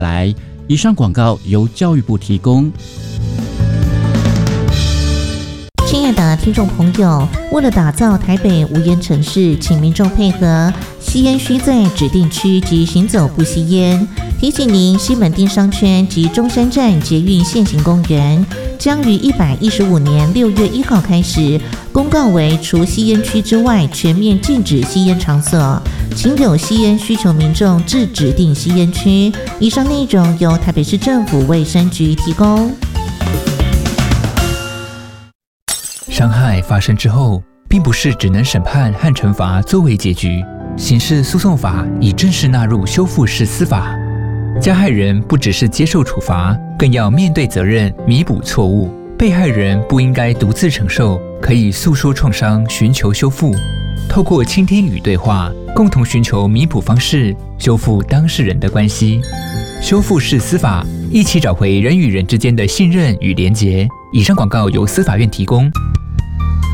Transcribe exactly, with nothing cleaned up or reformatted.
来。以上广告由教育部提供。 亲爱的听众朋友，为了打造台北无烟城市，请民众配合，吸烟需在指定区及行走不吸烟。提醒您，西门町商圈及中山站捷运现行公园将于一百一十五年六月一号开始公告为除吸烟区之外全面禁止吸烟场所，请有吸烟需求民众至指定吸烟区。以上内容由台北市政府卫生局提供。 伤害发生之后，并不是只能审判和惩罚作为结局。刑事诉讼法已正式纳入修复式司法，加害人不只是接受处罚，更要面对责任，弥补错误。被害人不应该独自承受，可以诉说创伤，寻求修复。透过倾听与对话，共同寻求弥补方式，修复当事人的关系。修复式司法，一起找回人与人之间的信任与连结。以上广告由司法院提供。